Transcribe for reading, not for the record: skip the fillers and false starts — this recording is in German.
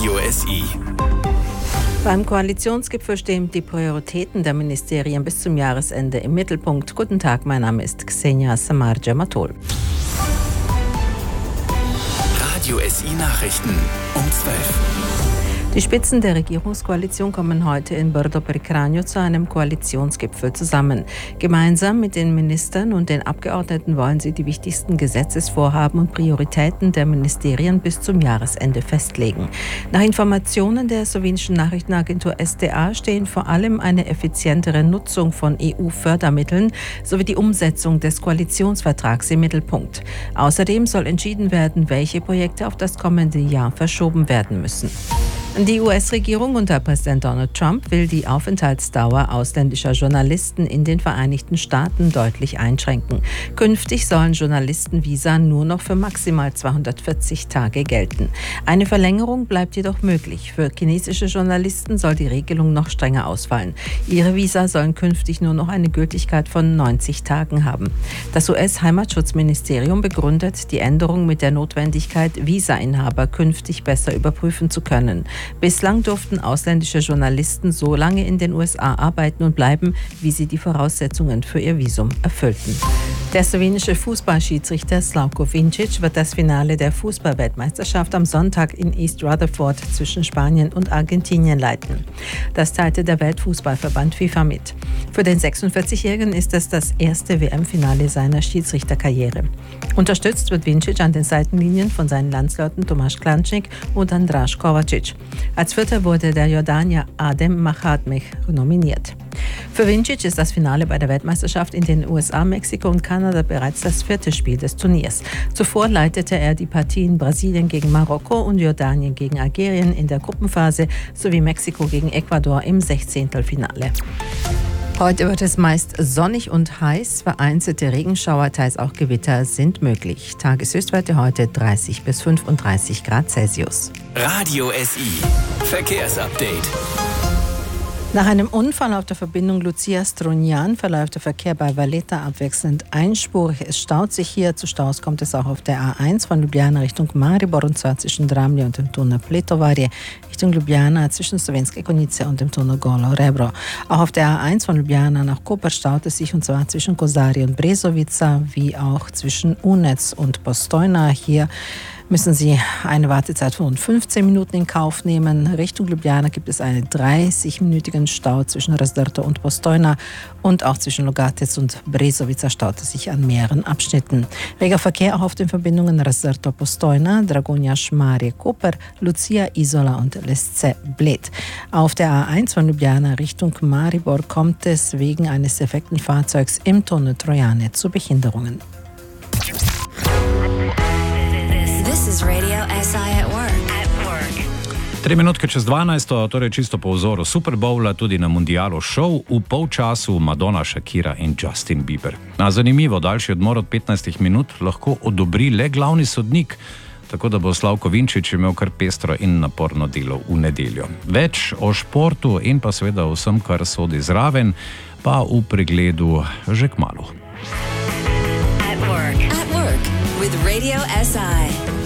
Radio SI. Beim Koalitionsgipfel stehen die Prioritäten der Ministerien bis zum Jahresende im Mittelpunkt. Guten Tag, mein Name ist Xenia Samarja-Matol. Radio SI Nachrichten um 12. Die Spitzen der Regierungskoalition kommen heute in Brdo per Kranjo zu einem Koalitionsgipfel zusammen. Gemeinsam mit den Ministern und den Abgeordneten wollen sie die wichtigsten Gesetzesvorhaben und Prioritäten der Ministerien bis zum Jahresende festlegen. Nach Informationen der slowenischen Nachrichtenagentur SDA stehen vor allem eine effizientere Nutzung von EU-Fördermitteln sowie die Umsetzung des Koalitionsvertrags im Mittelpunkt. Außerdem soll entschieden werden, welche Projekte auf das kommende Jahr verschoben werden müssen. Die US-Regierung unter Präsident Donald Trump will die Aufenthaltsdauer ausländischer Journalisten in den Vereinigten Staaten deutlich einschränken. Künftig sollen Journalistenvisa nur noch für maximal 240 Tage gelten. Eine Verlängerung bleibt jedoch möglich. Für chinesische Journalisten soll die Regelung noch strenger ausfallen. Ihre Visa sollen künftig nur noch eine Gültigkeit von 90 Tagen haben. Das US-Heimatschutzministerium begründet die Änderung mit der Notwendigkeit, Visainhaber künftig besser überprüfen zu können. Bislang durften ausländische Journalisten so lange in den USA arbeiten und bleiben, wie sie die Voraussetzungen für ihr Visum erfüllten. Der slowenische Fußballschiedsrichter Slavko Vincic wird das Finale der Fußballweltmeisterschaft am Sonntag in East Rutherford zwischen Spanien und Argentinien leiten. Das teilte der Weltfußballverband FIFA mit. Für den 46-Jährigen ist es das erste WM-Finale seiner Schiedsrichterkarriere. Unterstützt wird Vincic an den Seitenlinien von seinen Landsleuten Tomasz Klančnik und Andras Kovacic. Als Vierter wurde der Jordanier Adem Mahatmeh nominiert. Für Vincic ist das Finale bei der Weltmeisterschaft in den USA, Mexiko und Kanada bereits das vierte Spiel des Turniers. Zuvor leitete er die Partien Brasilien gegen Marokko und Jordanien gegen Algerien in der Gruppenphase sowie Mexiko gegen Ecuador im 16. Heute wird es meist sonnig und heiß. Vereinzelte Regenschauer, teils auch Gewitter sind möglich. Tageshöchstwerte heute 30 bis 35 Grad Celsius. Radio SI. Verkehrsupdate. Nach einem Unfall auf der Verbindung Lucia-Strunjan verläuft der Verkehr bei Valletta abwechselnd einspurig. Es staut sich hier. Zu Staus kommt es auch auf der A1 von Ljubljana Richtung Maribor, und zwar zwischen Dramlje und dem Tunnel Pletovarje, Richtung Ljubljana zwischen Slovenske Konjice und dem Tunnel Golo Rebro. Auch auf der A1 von Ljubljana nach Koper staut es sich, und zwar zwischen Kozari und Brezovica, wie auch zwischen Unec und Postojna. Hier müssen Sie eine Wartezeit von rund 15 Minuten in Kauf nehmen. Richtung Ljubljana gibt es einen 30-minütigen Stau zwischen Razdrto und Postojna, und auch zwischen Logatec und Brezovica staut es sich an mehreren Abschnitten. Reger Verkehr auch auf den Verbindungen Razdrto-Postojna, Dragonja-Šmarje-Koper, Lucia-Isola und Lesce-Bled. Auf der A1 von Ljubljana Richtung Maribor kommt es wegen eines defekten Fahrzeugs im Tunnel Trojane zu Behinderungen. This is Radio SI at work. 3 minutke čez 12, torej čisto po vzoru Super Bowla, tudi na mundialu šov v polčasu Madonna, Shakira in Justin Bieber. Na zanimivo, daljši odmor od 15 minut lahko odobri le glavni sodnik, tako da bo Slavko Vincic imel kar pestro in naporno delo v nedeljo. Več o športu in pa seveda vsem, kar sodi zraven, pa v pregledu že kmalu. At work with Radio SI.